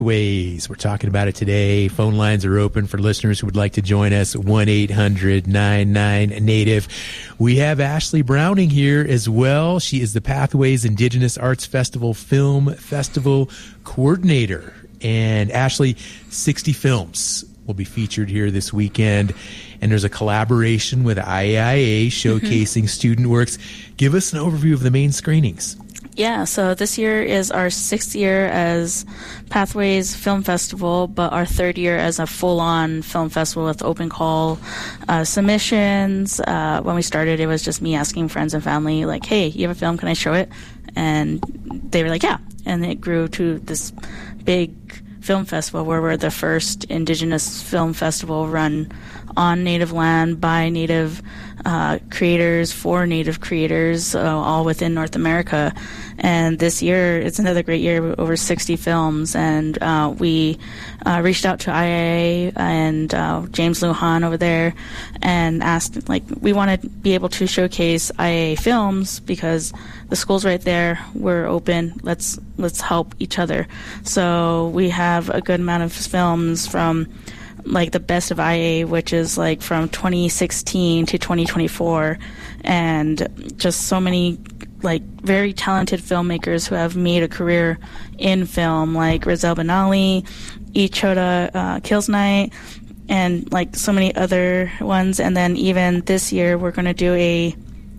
Ways. We're talking about it today. Phone lines are open for listeners who would like to join us. 1-800-99-NATIVE. We have Ashley Browning here as well. She is the Pathways Indigenous Arts Festival Film Festival Coordinator. And Ashley, 60 films will be featured here this weekend. And there's a collaboration with IAIA showcasing student works. Give us an overview of the main screenings. Yeah, so this year is our 6th year as Pathways Film Festival, but our 3rd year as a full-on film festival with open call submissions. When we started, it was just me asking friends and family, like, hey, you have a film, can I show it? And they were like, yeah. And it grew to this big film festival where we're the first Indigenous film festival run on Native land by Native creators for Native creators, all within North America. And this year, it's another great year, over 60 films. And we reached out to IAA and James Lujan over there and asked, like, we want to be able to showcase IAA films because the school's right there. We're open. Let's help each other. So we have a good amount of films from like the best of IA, which is like from 2016 to 2024, and just so many like very talented filmmakers who have made a career in film, like Rizal Benali, Ichota Kills Night, and like so many other ones. And then even this year we're going to do a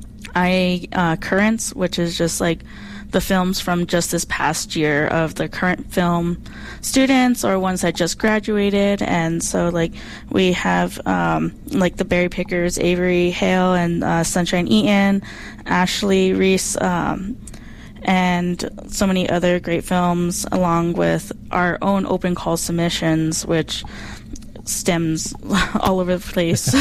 IA Currents, which is just like the films from just this past year of the current film students or ones that just graduated. And so like we have like the Berry Pickers, Avery Hale and Sunshine Eaton, Ashley Reese, and so many other great films, along with our own open call submissions, which stems all over the place.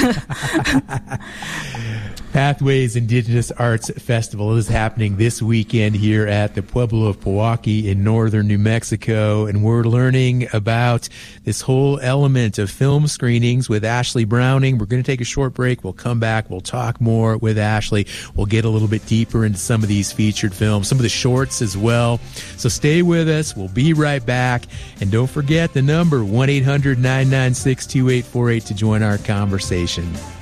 Pathways Indigenous Arts Festival is happening this weekend here at the Pueblo of Pewaukee in northern New Mexico, and we're learning about this whole element of film screenings with Ashley Browning. We're going to take a short break. We'll come back. We'll talk more with Ashley. We'll get a little bit deeper into some of these featured films, some of the shorts as well. So stay with us. We'll be right back. And don't forget the number, 1-800-996-2848 to join our conversation.